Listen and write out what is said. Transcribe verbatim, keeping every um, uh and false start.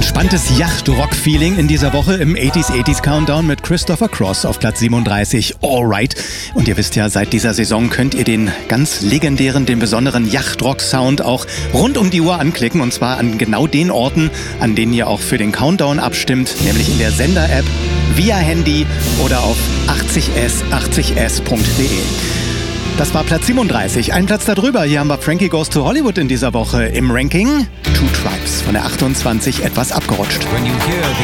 Entspanntes Yacht-Rock-Feeling in dieser Woche im achtziger achtziger Countdown mit Christopher Cross auf Platz siebenunddreißig, Alright. Und ihr wisst ja, seit dieser Saison könnt ihr den ganz legendären, den besonderen Yacht-Rock-Sound auch rund um die Uhr anklicken. Und zwar an genau den Orten, an denen ihr auch für den Countdown abstimmt, nämlich in der Sender-App, via Handy oder auf achtzig s achtzig s punkt de. Das war Platz siebenunddreißig. Einen Platz darüber. Hier haben wir Frankie Goes to Hollywood in dieser Woche im Ranking. Two Tribes von der achtundzwanzig etwas abgerutscht.